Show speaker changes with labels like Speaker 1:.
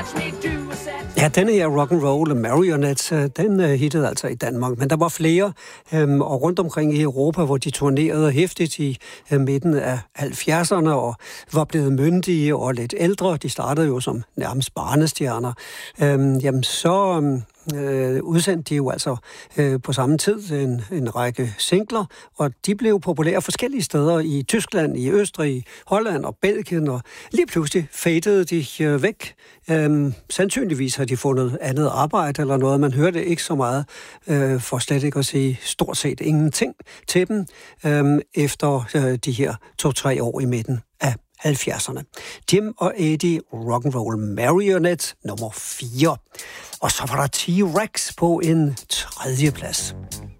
Speaker 1: Ja, denne her rock'n'roll Marionette, den hittede altså i Danmark, men der var flere, og rundt omkring i Europa, hvor de turnerede hæftigt i midten af 70'erne og var blevet myndige og lidt ældre. De startede jo som nærmest barnestjerner. Så udsendte de jo altså på samme tid en række singler, og de blev populære forskellige steder i Tyskland, i Østrig, Holland og Belgien, og lige pludselig fadede de væk. Sandsynligvis har de fundet andet arbejde eller noget. Man hørte ikke så meget, for slet ikke at sige stort set ingenting til dem, efter de her 2-3 år i midten af 70'erne. Jim og Eddie, Rock'n'Roll Marionette, nummer 4. Og så var der T-Rex på en 3. plads.